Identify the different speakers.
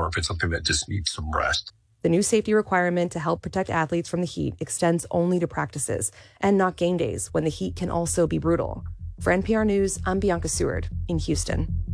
Speaker 1: or if it's something that just needs some rest.
Speaker 2: The new safety requirement to help protect athletes from the heat extends only to practices and not game days when the heat can also be brutal. For NPR News, I'm Bianca Seward in Houston.